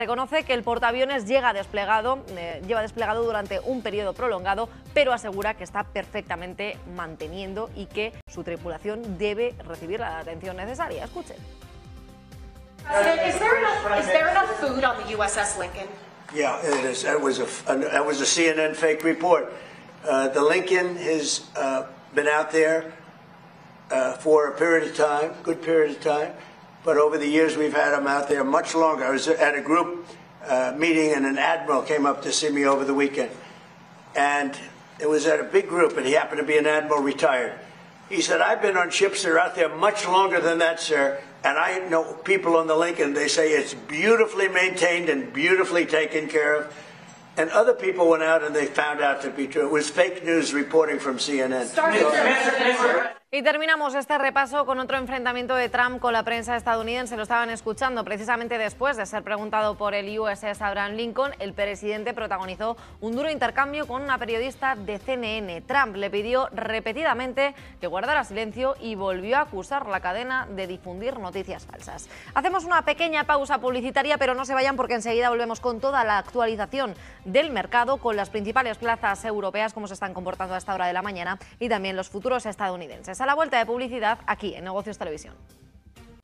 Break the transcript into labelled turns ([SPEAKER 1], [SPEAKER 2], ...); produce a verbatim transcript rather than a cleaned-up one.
[SPEAKER 1] Reconoce que el portaaviones llega desplegado, eh, lleva desplegado durante un periodo prolongado, pero asegura que está perfectamente manteniendo y que su tripulación debe recibir la atención necesaria. Escuchen.
[SPEAKER 2] Is there enough, is there enough food on the U S S Lincoln?
[SPEAKER 3] Yeah, it is. That was a that was a C N N fake report. Uh, the Lincoln has uh, been out there uh, for a period of time, good period of time. But over the years, we've had them out there much longer. I was at a group uh, meeting, and an admiral came up to see me over the weekend. And it was at a big group, and he happened to be an admiral retired. He said, I've been on ships that are out there much longer than that, sir. And I know people on the Lincoln, they say it's beautifully maintained and beautifully taken care of. And other people went out and they found out to be true. It was fake news reporting from C N N.
[SPEAKER 1] Y terminamos este repaso con otro enfrentamiento de Trump con la prensa estadounidense. Lo estaban escuchando precisamente después de ser preguntado por el U S S Abraham Lincoln. El presidente protagonizó un duro intercambio con una periodista de C N N. Trump le pidió repetidamente que guardara silencio y volvió a acusar la cadena de difundir noticias falsas. Hacemos una pequeña pausa publicitaria, pero no se vayan porque enseguida volvemos con toda la actualización del mercado, con las principales plazas europeas, cómo se están comportando a esta hora de la mañana, y también los futuros estadounidenses. A la vuelta de publicidad, aquí en Negocios Televisión.